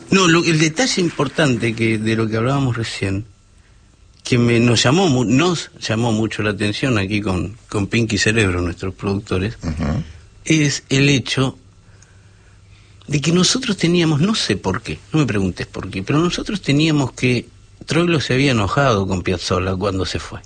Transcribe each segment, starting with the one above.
No, el detalle importante que de lo que hablábamos recién, que nos llamó mucho la atención aquí con Pinky Cerebro, nuestros productores, es el hecho de que nosotros teníamos, no sé por qué, no me preguntes por qué, pero nosotros teníamos que Troilo se había enojado con Piazzolla cuando se fue.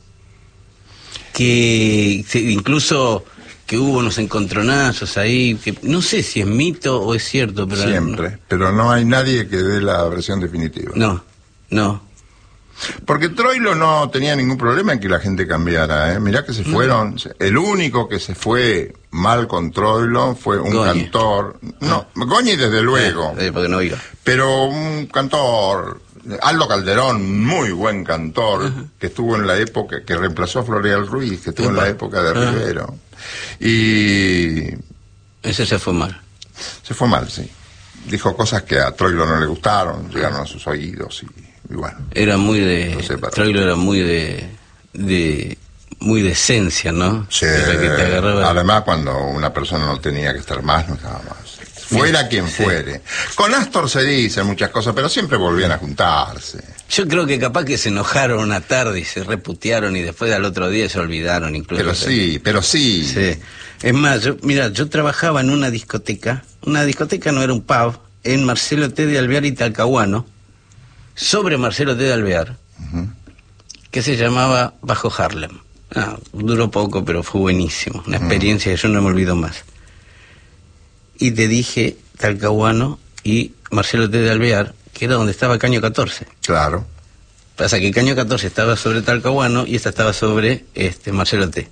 Incluso que hubo unos encontronazos ahí, que no sé si es mito o es cierto, pero siempre, pero no hay nadie que dé la versión definitiva. No. Porque Troilo no tenía ningún problema en que la gente cambiara, ¿eh? Mirá que se fueron. El único que se fue mal con Troilo fue un cantor. No, Goñi desde luego. Porque no oiga. Pero un cantor, Aldo Calderón, muy buen cantor, que estuvo en la época, que reemplazó a Floreal Ruiz, que estuvo en la época de Rivero. Y... ese se fue mal. Se fue mal, sí. Dijo cosas que a Troilo no le gustaron, llegaron a sus oídos y bueno. Era muy de... Troilo era muy de esencia, ¿no? Sí. Era que te agarraba... Además, cuando una persona no tenía que estar más, no estaba más. Fuera quien fuere. Con Astor se dicen muchas cosas, pero siempre volvían a juntarse. Yo creo que capaz que se enojaron una tarde y se reputearon y después al otro día se olvidaron incluso. Pero sí. Sí. Es más, yo trabajaba en una discoteca no era un pub, en Marcelo T. de Alvear y Talcahuano, sobre Marcelo T. de Alvear, que se llamaba Bajo Harlem. Duró poco, pero fue buenísimo. Una experiencia que yo no me olvido más. Y te dije Talcahuano y Marcelo T. de Alvear, que era donde estaba Caño 14. Claro. Pasa que Caño 14 estaba sobre Talcahuano y esta estaba sobre Marcelo T.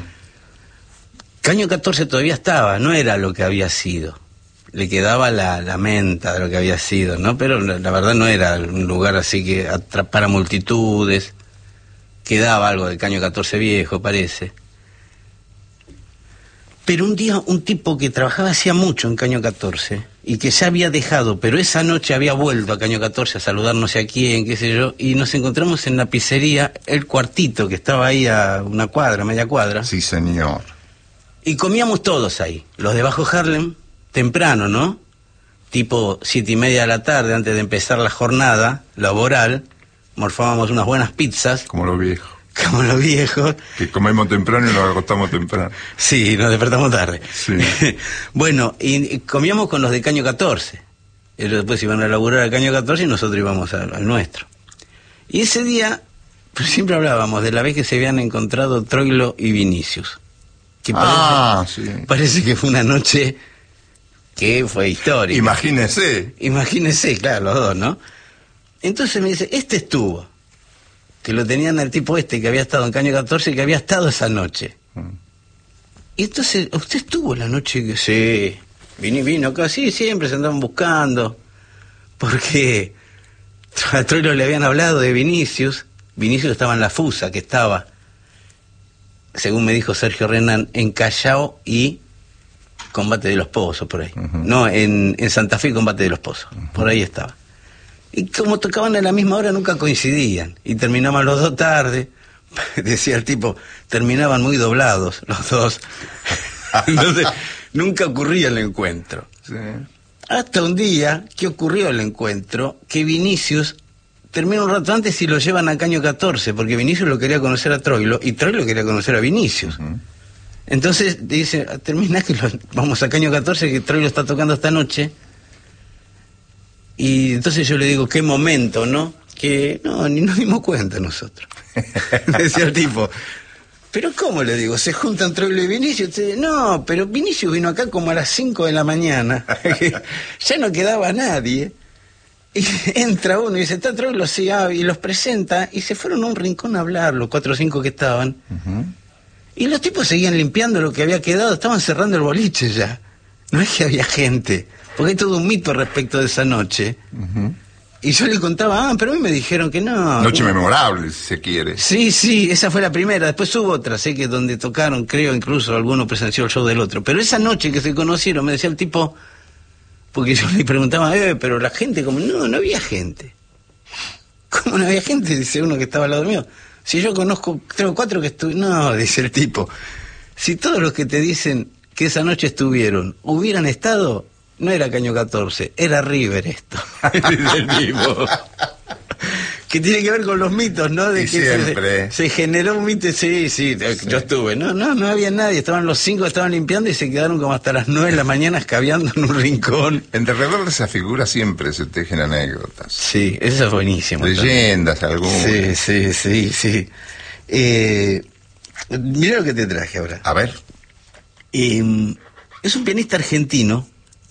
Caño 14 todavía estaba, no era lo que había sido. Le quedaba la menta de lo que había sido, ¿no? Pero la verdad no era un lugar así que atrapara multitudes. Quedaba algo de Caño 14 viejo, parece. Pero un día un tipo que trabajaba hacía mucho en Caño 14 y que ya había dejado, pero esa noche había vuelto a Caño 14 a saludar no sé a quién, qué sé yo, y nos encontramos en la pizzería El Cuartito, que estaba ahí a una cuadra, media cuadra. Sí, señor. Y comíamos todos ahí, los de Bajo Harlem, temprano, ¿no? Tipo 7:30 de la tarde, antes de empezar la jornada laboral, morfábamos unas buenas pizzas. Como los viejos. Como los viejos. Que comemos temprano y nos acostamos temprano. Sí, nos despertamos tarde. Sí. Bueno, y comíamos con los de Caño 14. Ellos después iban a laburar al Caño 14 y nosotros íbamos al nuestro. Y ese día, pues siempre hablábamos de la vez que se habían encontrado Troilo y Vinicius. Que parece que fue una noche que fue histórica. Imagínese, claro, los dos, ¿no? Entonces me dice, estuvo. Que lo tenían el tipo que había estado en Caño 14 y que había estado esa noche. Y entonces, ¿usted estuvo la noche que sí? Vino acá, sí, siempre se andaban buscando. Porque a Troilo le habían hablado de Vinicius. Vinicius estaba en la Fusa, que estaba, según me dijo Sergio Renan, en Callao y Combate de los Pozos, por ahí. No, en Santa Fe y Combate de los Pozos. Por ahí estaba. Y como tocaban a la misma hora nunca coincidían. Y terminaban los dos tarde. Decía el tipo, terminaban muy doblados los dos. Entonces, nunca ocurría el encuentro. Sí. Hasta un día que ocurrió el encuentro, que Vinicius termina un rato antes y lo llevan a Caño 14, porque Vinicius lo quería conocer a Troilo y Troilo quería conocer a Vinicius. Entonces dice, termina que vamos a Caño 14, que Troilo está tocando esta noche. Y entonces yo le digo, qué momento, ¿no? Que ni nos dimos cuenta nosotros. Decía el tipo, ¿pero cómo? Le digo, ¿se juntan Troilo y Vinicius? No, pero Vinicius vino acá como a las 5 de la mañana. Ya no quedaba nadie. Y entra uno y dice, ¿está Troilo? Sí, y los presenta, y se fueron a un rincón a hablar, los 4 o 5 que estaban. Y los tipos seguían limpiando lo que había quedado, estaban cerrando el boliche ya. No es que había gente. Porque hay todo un mito respecto de esa noche. Y yo le contaba, pero a mí me dijeron que no. Noche memorable, si se quiere. Sí, esa fue la primera. Después hubo otra, sé que donde tocaron, creo, incluso alguno presenció el show del otro. Pero esa noche que se conocieron, me decía el tipo, porque yo le preguntaba, pero la gente, como, no había gente. ¿Cómo no había gente? Dice uno que estaba al lado mío. Si yo conozco 3 o 4 que estuvieron. No, dice el tipo. Si todos los que te dicen que esa noche estuvieron hubieran estado, no era Caño 14, era River esto. Dice el tipo. Que tiene que ver con los mitos, ¿no? De y que siempre. se generó un mito, sí, yo estuve, no había nadie, estaban los 5, estaban limpiando y se quedaron como hasta las 9 de la mañana escabeando en un rincón. Alrededor de esa figura siempre se tejen anécdotas. Sí, eso es buenísimo. Leyendas algunas. Sí. Mira lo que te traje ahora. A ver. Es un pianista argentino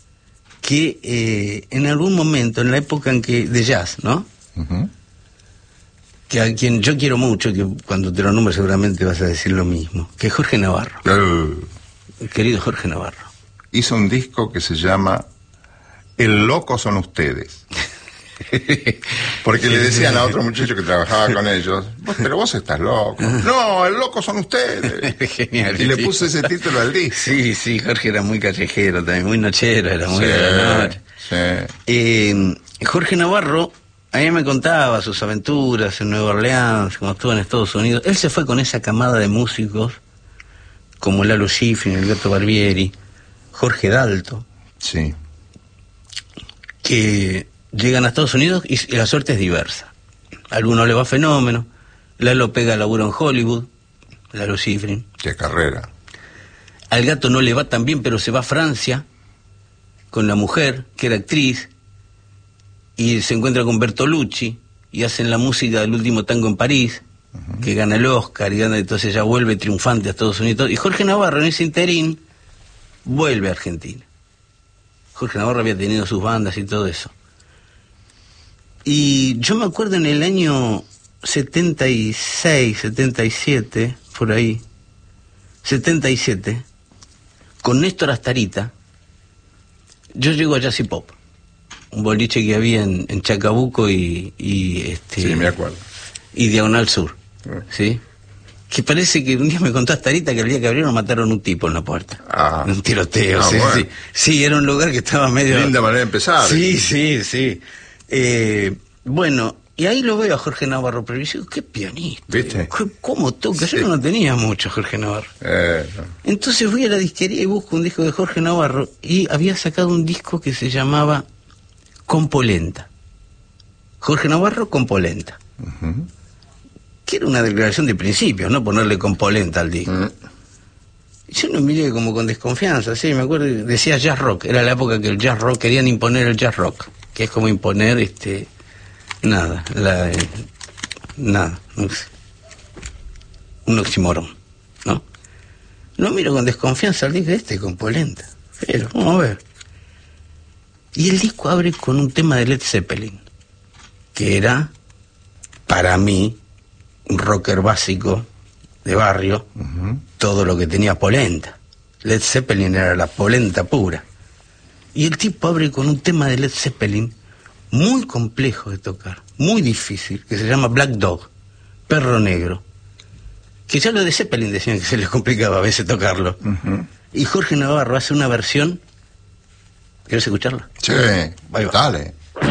que en algún momento, en la época en que de jazz, ¿no? Uh-huh. Que a quien yo quiero mucho, que cuando te lo nombro seguramente vas a decir lo mismo, que es Jorge Navarro. Querido Jorge Navarro. Hizo un disco que se llama El loco son ustedes. Porque le decían a otro muchacho que trabajaba con ellos, pero vos estás loco. No, el loco son ustedes. Genial. Y le puse ese título al disco. Sí, Jorge era muy callejero también, muy nochero, era muy de la noche. Sí. Jorge Navarro, a mí me contaba sus aventuras en Nueva Orleans, cuando estuvo en Estados Unidos. Él se fue con esa camada de músicos, como Lalo Schifrin, el Gato Barbieri, Jorge Dalto. Sí. Que llegan a Estados Unidos y la suerte es diversa. A algunos le va fenómeno, Lalo pega laburo en Hollywood, Lalo Schifrin. Qué carrera. Al Gato no le va tan bien, pero se va a Francia con la mujer, que era actriz, y se encuentra con Bertolucci, y hacen la música del Último Tango en París, uh-huh, que gana el Oscar, y entonces ya vuelve triunfante a Estados Unidos. Y Jorge Navarro, en ese interín, vuelve a Argentina. Jorge Navarro había tenido sus bandas y todo eso. Y yo me acuerdo en el año 76, 77, por ahí, 77, con Néstor Astarita, yo llego a Jazz y Pop, un boliche que había en Chacabuco y sí, me acuerdo. Y Diagonal Sur, ¿sí? Que parece que un día me contó Astarita que el día que abrieron mataron un tipo en la puerta. Un tiroteo, sí, bueno. sí. Sí, era un lugar que estaba medio... Linda manera de empezar. Sí. Bueno, y ahí lo veo a Jorge Navarro, pero yo digo, qué pianista. ¿Viste? ¿Cómo toca? Sí. Yo no tenía mucho Jorge Navarro. No. Entonces fui a la disquería y busco un disco de Jorge Navarro y había sacado un disco que se llamaba Con Polenta. Jorge Navarro con Polenta. Uh-huh. Que era una declaración de principios, ¿no? Ponerle con polenta al disco. Yo lo miré como con desconfianza, sí, me acuerdo, decía jazz rock, era la época que el jazz rock, querían imponer el jazz rock, que es como imponer, nada, no sé, un oxímoron, ¿no? Lo miro con desconfianza al disco con polenta, pero vamos a ver. Y el disco abre con un tema de Led Zeppelin, que era, para mí, un rocker básico de barrio, uh-huh, todo lo que tenía polenta. Led Zeppelin era la polenta pura. Y el tipo abre con un tema de Led Zeppelin muy complejo de tocar, muy difícil, que se llama Black Dog, Perro Negro. Que ya lo de Zeppelin decían que se les complicaba a veces tocarlo. Uh-huh. Y Jorge Navarro hace una versión. ¿Quieres escucharla? Sí, dale.